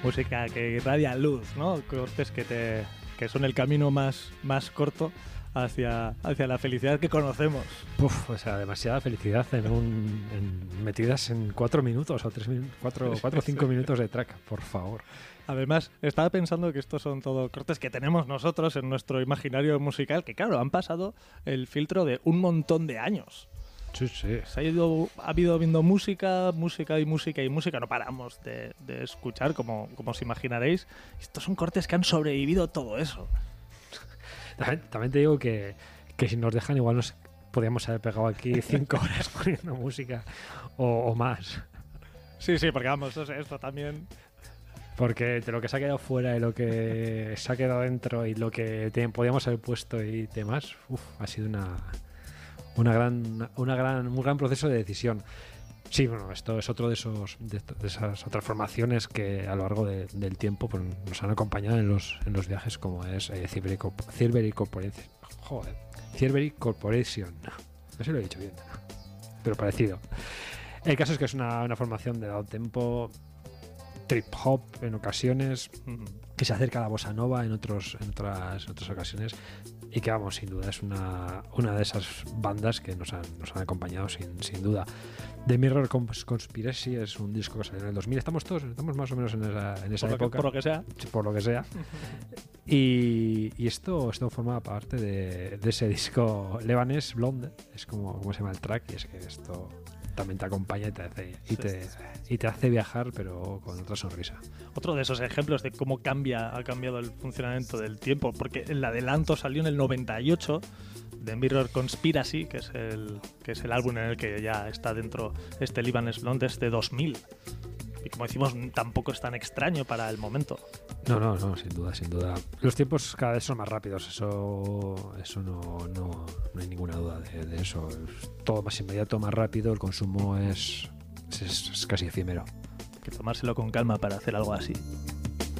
música que irradia luz, ¿no? Cortes que son el camino más corto hacia la felicidad que conocemos. Uf, o sea, demasiada felicidad metidas en 4 minutos o 4 o 5 minutos de track, por favor. Además, estaba pensando que estos son todo cortes que tenemos nosotros en nuestro imaginario musical, que claro, han pasado el filtro de un montón de años. Sí, sí. Ha habido viendo música, no paramos de escuchar, como os imaginaréis. Estos son cortes que han sobrevivido todo eso. También te digo que si nos dejan, igual nos podríamos haber pegado aquí 5 horas poniendo música o más. Sí, porque vamos, esto también... Porque de lo que se ha quedado fuera y lo que se ha quedado dentro y lo que podíamos haber puesto y demás, ha sido un gran proceso de decisión. Sí, bueno, esto es otro de esas otras formaciones que a lo largo del tiempo pues, nos han acompañado en los viajes, como es Thievery Corporation. Joder, Thievery Corporation. No sé si lo he dicho bien, pero parecido. El caso es que es una formación de downtempo, trip hop en ocasiones, que se acerca a la bossa nova en otras ocasiones, y que vamos, sin duda es una de esas bandas que nos han acompañado sin duda. The Mirror Conspiracy es un disco que salió en el 2000. Estamos más o menos en esa época. Por lo que sea. Sí, por lo que sea. Y esto forma parte de ese disco Lebanese Blonde. Es como se llama el track, y es que esto también te acompaña y te hace viajar, pero con otra sonrisa. Otro de esos ejemplos de cómo ha cambiado el funcionamiento del tiempo, porque el adelanto salió en el 98 de Mirror Conspiracy, que es el álbum en el que ya está dentro este Lebanese Blonde, es de 2000. Y como decimos, tampoco es tan extraño para el momento. No, sin duda. Los tiempos cada vez son más rápidos, eso no hay ninguna duda de eso. Es todo más inmediato, más rápido, el consumo es casi efímero. Hay que tomárselo con calma para hacer algo así.